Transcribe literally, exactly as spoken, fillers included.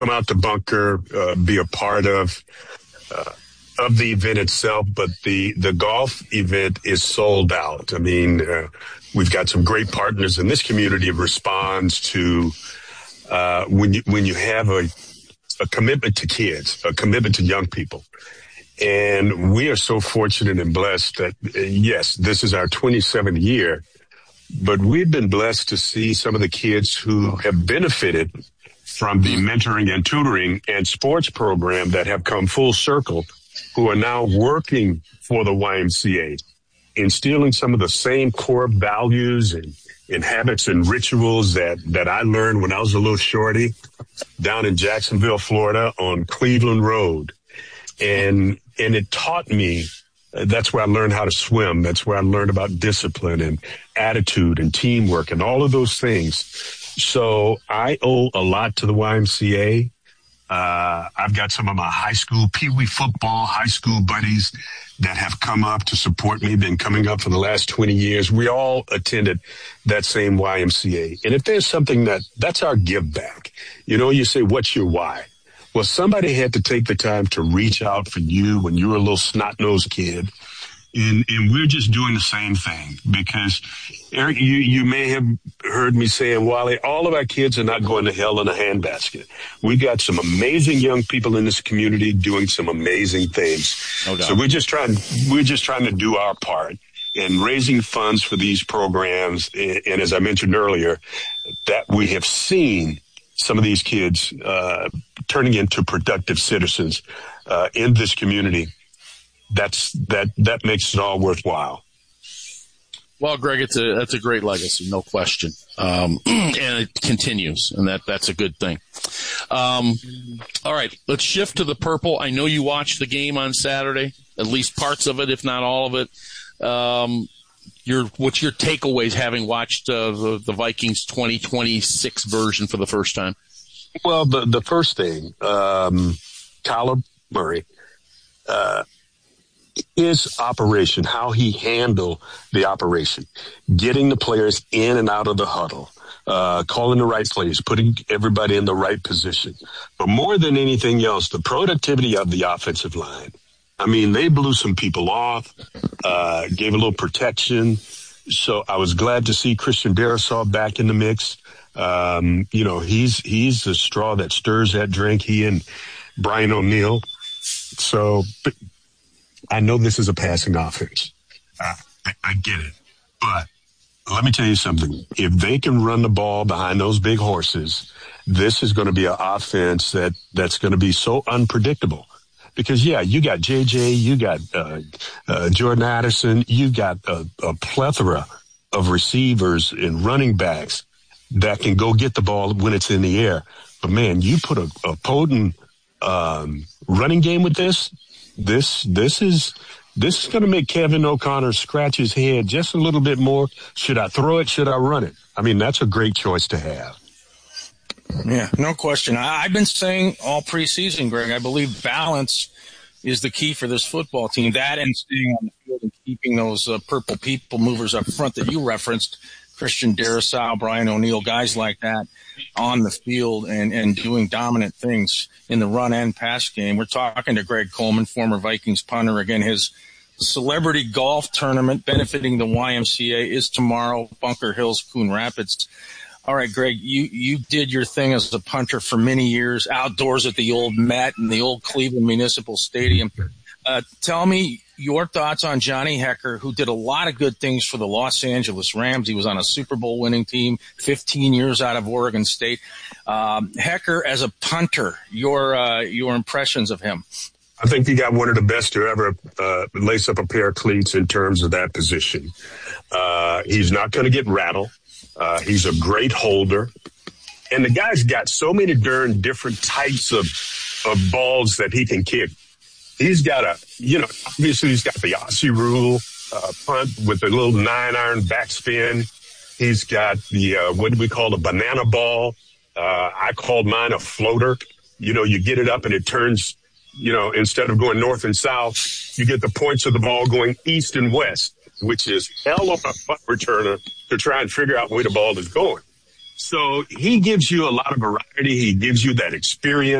come out to Bunker, uh, be a part of uh, of the event itself, but the, the golf event is sold out. I mean, uh, we've got some great partners in this community that responds to uh, when you when you have a, a commitment to kids, a commitment to young people. And we are so fortunate and blessed that, uh, yes, this is our twenty-seventh year, but we've been blessed to see some of the kids who have benefited from the mentoring and tutoring and sports program that have come full circle, who are now working for the Y M C A, instilling some of the same core values and, and habits and rituals that, that I learned when I was a little shorty down in Jacksonville, Florida on Cleveland Road. And, and it taught me, uh, that's where I learned how to swim. That's where I learned about discipline and attitude and teamwork and all of those things. So I owe a lot to the Y M C A. Uh, I've got some of my high school, Pee Wee football, high school buddies that have come up to support me, been coming up for the last twenty years. We all attended that same Y M C A. And if there's something that, that's our give back. You know, you say, what's your why? Well, somebody had to take the time to reach out for you when you were a little snot-nosed kid. And, and we're just doing the same thing because, Eric, you, you may have heard me saying, Wally, all of our kids are not going to hell in a handbasket. We got some amazing young people in this community doing some amazing things. No doubt. So we're just trying, we're just trying to do our part in raising funds for these programs. And, and as I mentioned earlier, that we have seen some of these kids uh, turning into productive citizens uh, in this community. That's that that makes it all worthwhile. Well, Greg, it's a that's a great legacy, no question, um, and it continues, and that that's a good thing. Um, all right, let's shift to the purple. I know you watched the game on Saturday, at least parts of it, if not all of it. Um, your what's your takeaways having watched uh, the, the Vikings twenty twenty-six version for the first time? Well, the the first thing, um, Kyler Murray. Uh, His operation, how he handled the operation, getting the players in and out of the huddle, uh, calling the right plays, putting everybody in the right position. But more than anything else, the productivity of the offensive line. I mean, they blew some people off, uh, gave a little protection. So I was glad to see Christian Darrisaw back in the mix. Um, you know, he's, he's the straw that stirs that drink, he and Brian O'Neill. So, but, I know this is a passing offense. Uh, I, I get it. But let me tell you something. If they can run the ball behind those big horses, this is going to be an offense that, that's going to be so unpredictable. Because, yeah, you got J J, you got uh, uh, Jordan Addison, you got a, a plethora of receivers and running backs that can go get the ball when it's in the air. But, man, you put a, a potent um, running game with this, This this is this is going to make Kevin O'Connor scratch his head just a little bit more. Should I throw it? Should I run it? I mean, that's a great choice to have. Yeah, no question. I, I've been saying all preseason, Greg, I believe balance is the key for this football team. That and staying on the field and keeping those uh, purple people movers up front that you referenced, Christian Darrisaw, Brian O'Neill, guys like that on the field and, and doing dominant things in the run and pass game. We're talking to Greg Coleman, former Vikings punter. Again, his celebrity golf tournament benefiting the Y M C A is tomorrow, Bunker Hills, Coon Rapids. All right, Greg, you, you did your thing as a punter for many years outdoors at the old Met and the old Cleveland Municipal Stadium. Uh, tell me your thoughts on Johnny Hekker, who did a lot of good things for the Los Angeles Rams. He was on a Super Bowl winning team, fifteen years out of Oregon State. Um, Hekker as a punter, your uh, your impressions of him? I think he got one of the best to ever uh, lace up a pair of cleats in terms of that position. Uh, he's not going to get rattled. Uh, he's a great holder. And the guy's got so many darn different types of, of balls that he can kick. He's got a, you know, obviously he's got the Aussie rule uh, punt with the little nine iron backspin. He's got the, uh, what do we call a banana ball? Uh, I called mine a floater. You know, you get it up and it turns, you know, instead of going north and south, you get the points of the ball going east and west, which is hell of a punt returner to try and figure out where the ball is going. So he gives you a lot of variety. He gives you that experience.